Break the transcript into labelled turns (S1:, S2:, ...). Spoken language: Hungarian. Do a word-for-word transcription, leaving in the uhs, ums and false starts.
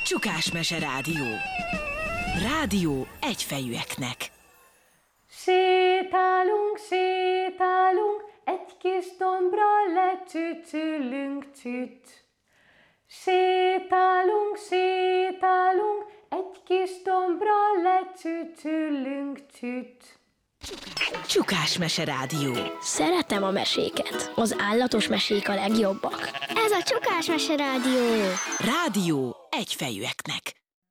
S1: Csukásmese Rádió. Rádió egyfejűeknek.
S2: Sétálunk, sétálunk, egy kis dombra lecsücsülünk, csücs. Sétálunk, sétálunk, egy kis dombra lecsücsülünk, csücs.
S1: Csukásmese Rádió.
S3: Szeretem a meséket. Az állatos mesék a legjobbak.
S4: Ez a Csukásmese Rádió.
S1: Rádió egyfejűeknek.